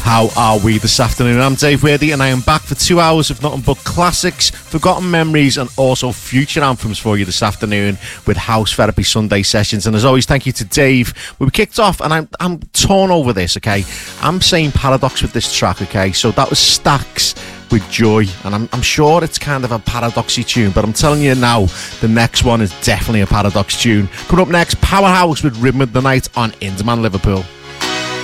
How are we this afternoon? I'm Dave Worthy and I am back for 2 hours of nothing but classics, forgotten memories and also future anthems for you this afternoon with House Therapy Sunday sessions. And as always, thank you to Dave. We kicked off and I'm torn over this, okay? I'm saying Paradox with this track, okay? So that was Stax with Joy, and I'm sure it's kind of a paradoxy tune, but I'm telling you now, the next one is definitely a paradox tune. Coming up next, Powerhouse with Rhythm of the Night on Inderman Liverpool.